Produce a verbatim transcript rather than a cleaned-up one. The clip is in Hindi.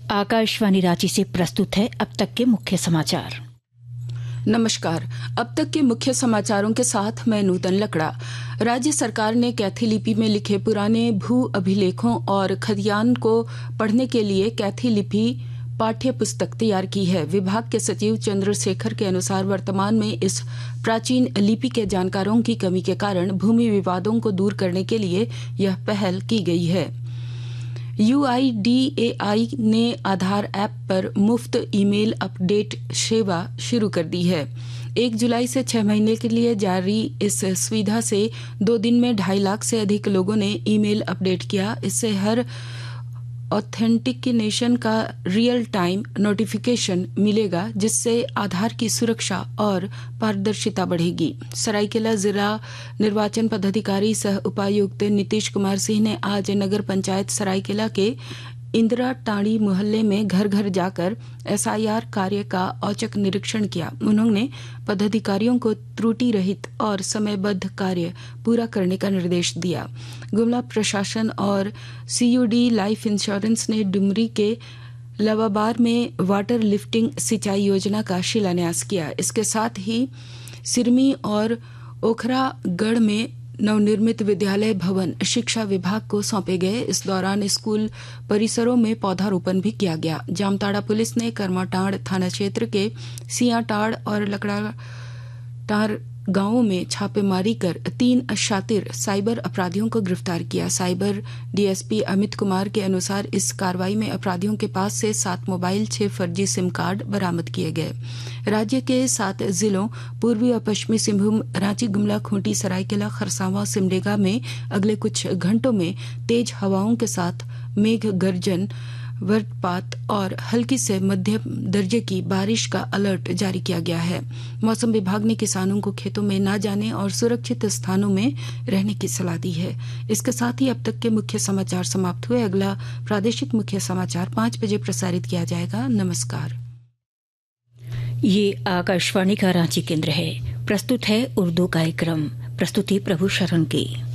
आकाशवाणी रांची से प्रस्तुत है अब तक के मुख्य समाचार। नमस्कार। अब तक के मुख्य समाचारों के साथ मैं नूतन लकड़ा। राज्य सरकार ने कैथी लिपि में लिखे पुराने भू अभिलेखों और खदियान को पढ़ने के लिए कैथी लिपि पाठ्य पुस्तक तैयार की है। विभाग के सचिव चंद्रशेखर के अनुसार वर्तमान में इस प्राचीन लिपि के जानकारों की कमी के कारण भूमि विवादों को दूर करने के लिए यह पहल की गई है। यू आई डी ए आई ने आधार ऐप पर मुफ्त ईमेल अपडेट सेवा शुरू कर दी है। एक जुलाई से छह महीने के लिए जारी इस सुविधा से दो दिन में ढाई लाख से अधिक लोगों ने ईमेल अपडेट किया। इससे हर ऑथेंटिकेशन का रियल टाइम नोटिफिकेशन मिलेगा, जिससे आधार की सुरक्षा और पारदर्शिता बढ़ेगी। सरायकेला जिला निर्वाचन पदाधिकारी सह उपायुक्त नीतीश कुमार सिंह ने आज नगर पंचायत सरायकेला के इंदिरा टांडी मोहल्ले में घर घर जाकर एस आई आर कार्य का औचक निरीक्षण किया। उन्होंने पदाधिकारियों को त्रुटि रहित और समयबद्ध कार्य पूरा करने का निर्देश दिया। गुमला प्रशासन और सी यू डी लाइफ इंश्योरेंस ने डुमरी के लवाबार में वाटर लिफ्टिंग सिंचाई योजना का शिलान्यास किया। इसके साथ ही सिरमी और ओखरागढ़ में नवनिर्मित विद्यालय भवन शिक्षा विभाग को सौंपे गए। इस दौरान स्कूल परिसरों में पौधारोपण भी किया गया। जामताड़ा पुलिस ने करमाटांड़ थाना क्षेत्र के सियाटाड़ और लकड़ाटार गांवों में छापेमारी कर तीन शातिर साइबर अपराधियों को गिरफ्तार किया। Cyber D S P Amit Kumar के अनुसार इस कार्रवाई में अपराधियों के पास से सात मोबाइल, छह फर्जी सिम कार्ड बरामद किए गए। राज्य के सात जिलों पूर्वी और पश्चिमी सिंहभूम, रांची, गुमला, खूंटी, सरायकेला, खरसावां, सिमडेगा में अगले कुछ घंटों में तेज हवाओं के साथ मेघ गर्जन, वज्रपात और हल्की से मध्यम दर्जे की बारिश का अलर्ट जारी किया गया है। मौसम विभाग ने किसानों को खेतों में न जाने और सुरक्षित स्थानों में रहने की सलाह दी है। इसके साथ ही अब तक के मुख्य समाचार समाप्त हुए। अगला प्रादेशिक मुख्य समाचार पांच बजे प्रसारित किया जाएगा। नमस्कार। ये आकाशवाणी का रांची केंद्र है। प्रस्तुत है उर्दू कार्यक्रम। प्रस्तुति प्रभु शरण की।